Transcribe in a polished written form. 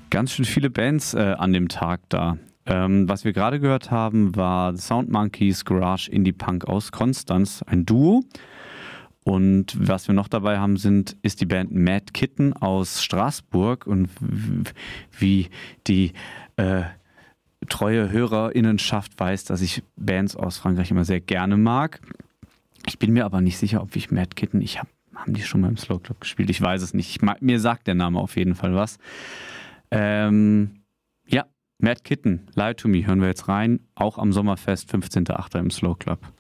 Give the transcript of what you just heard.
Ganz schön viele Bands an dem Tag da. Was wir gerade gehört haben, war The Sound Monkeys Garage Indie Punk aus Konstanz, ein Duo. Und was wir noch dabei haben, ist die Band Mad Kitten aus Straßburg. Und wie die treue Hörerinnenschaft weiß, dass ich Bands aus Frankreich immer sehr gerne mag. Ich bin mir aber nicht sicher, ob ich Mad Kitten, haben die schon mal im Slow Club gespielt? Ich weiß es nicht. Mir sagt der Name auf jeden Fall was. Ja, Mad Kitten, Lie to Me, hören wir jetzt rein. Auch am Sommerfest, 15.08. im Slow Club.